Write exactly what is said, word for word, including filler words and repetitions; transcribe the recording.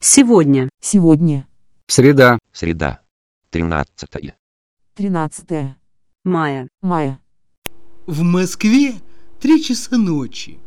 Сегодня. Сегодня. Среда. Среда. Тринадцатое. Тринадцатое Мая. мая. В Москве три часа ночи.